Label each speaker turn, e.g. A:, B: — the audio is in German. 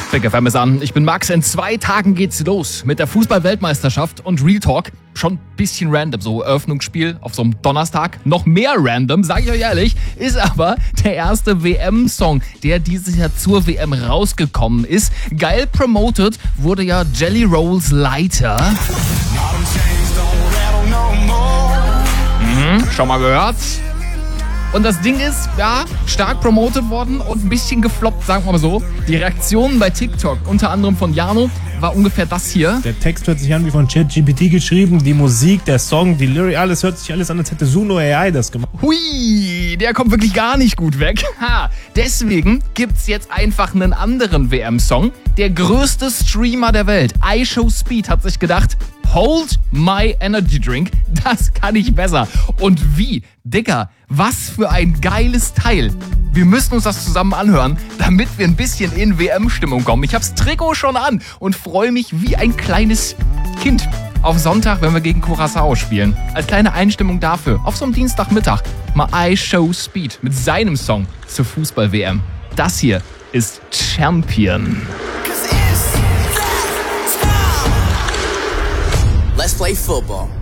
A: Big FM ist an. Ich bin Max. In 2 Tagen geht's los mit der Fußball-Weltmeisterschaft und Real Talk. Schon ein bisschen random, so Eröffnungsspiel auf so einem Donnerstag. Noch mehr random, sage ich euch ehrlich, ist aber der erste WM-Song, der dieses Jahr zur WM rausgekommen ist. Geil promoted wurde ja Jelly Rolls Lighter. Schon mal gehört? Und das Ding ist, ja, stark promotet worden und ein bisschen gefloppt, sagen wir mal so. Die Reaktionen bei TikTok, unter anderem von Jano, war ungefähr das hier.
B: Der Text hört sich an wie von ChatGPT geschrieben, die Musik, der Song, die Lyric, alles hört sich alles an, als hätte Suno AI das gemacht.
A: Hui, der kommt wirklich gar nicht gut weg. Ha, deswegen gibt's jetzt einfach einen anderen WM-Song. Der größte Streamer der Welt, iShowSpeed, hat sich gedacht, Hold My Energy Drink, das kann ich besser. Und wie? Digga, was für ein geiles Teil. Wir müssen uns das zusammen anhören, damit wir ein bisschen in WM-Stimmung kommen. Ich hab's Trikot schon an und freue mich wie ein kleines Kind auf Sonntag, wenn wir gegen Curaçao spielen. Als kleine Einstimmung dafür, auf so einem Dienstagmittag, mal iShowSpeed mit seinem Song zur Fußball-WM. Das hier ist Champion.
C: Let's play football.